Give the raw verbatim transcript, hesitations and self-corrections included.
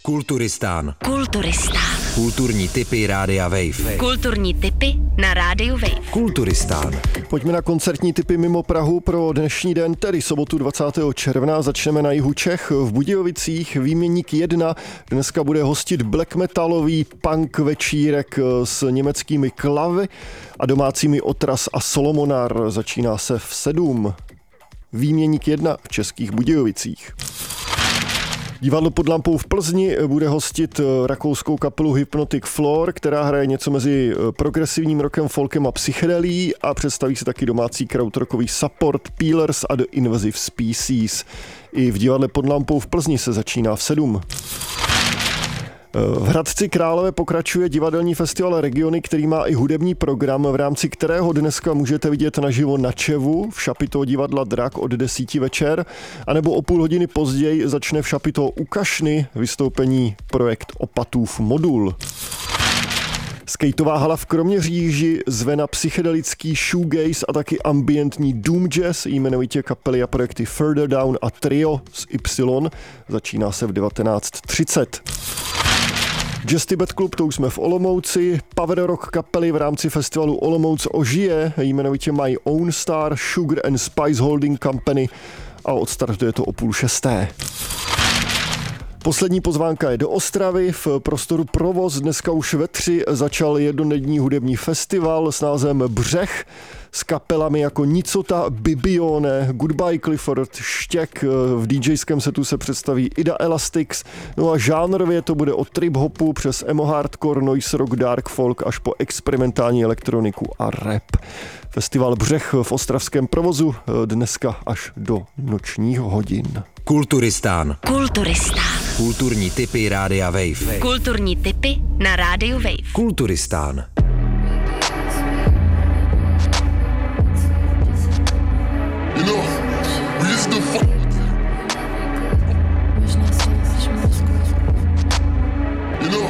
Kulturistán. Kulturistán. Kulturní tipy Rádia Wave. Kulturní tipy na Rádiu Wave. Kulturistán. Pojďme na koncertní tipy mimo Prahu pro dnešní den, tedy sobotu dvacátého června. Začneme na jihu Čech v Budějovicích. Výměník jedna dneska bude hostit black metalový punk večírek s německými klavy a domácími Otras a Solomonar. Začíná se v sedm. Výměník jedna v Českých Budějovicích. Divadlo Pod lampou v Plzni bude hostit rakouskou kapelu Hypnotic Floor, která hraje něco mezi progresivním rockem, folkem a psychedelí a představí se taky domácí krautrockový Support, Peelers a The Invasive Species. I v divadle Pod lampou v Plzni se začíná v sedm. V Hradci Králové pokračuje divadelní festival Regiony, který má i hudební program, v rámci kterého dneska můžete vidět naživo Načevu v Šapito divadla Drak od desíti večer, anebo o půl hodiny později začne v Šapito u Kašny vystoupení projekt Opatův modul. Skateová hala v Kroměříži zve na psychedelický shoegaze a taky ambientní doom jazz, jmenovitě kapely a projekty Further Down a Trio z Y. Začíná se v devatenáct třicet. Jazz Tibet Club, to už jsme v Olomouci, power rock kapely v rámci festivalu Olomouc ožije, jmenovitě My Own Star, Sugar and Spice Holding Company a odstartuje to o půl šesté. Poslední pozvánka je do Ostravy. V prostoru Provoz dneska už ve tři začal jednodenní hudební festival s názvem Břeh s kapelami jako Nicota, Bibione, Goodbye Clifford, Štěk. V DJském setu se představí Ida Elastics. No a žánrově to bude od trip-hopu přes emo hardcore, noise rock, dark folk až po experimentální elektroniku a rap. Festival Břeh v ostravském Provozu dneska až do nočních hodin. Kulturistán. Kulturistán. Kulturní tipy Rádia Wave. Kulturní tipy na Rádiu Wave. Kulturistán.